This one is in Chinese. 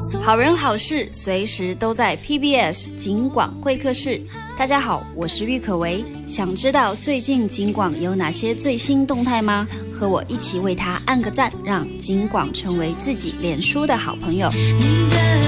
好人好事随时都在 PBS 警广会客室。大家好，我是郁可唯。想知道最近警广有哪些最新动态吗？和我一起为他按个赞，让警广成为自己脸书的好朋友。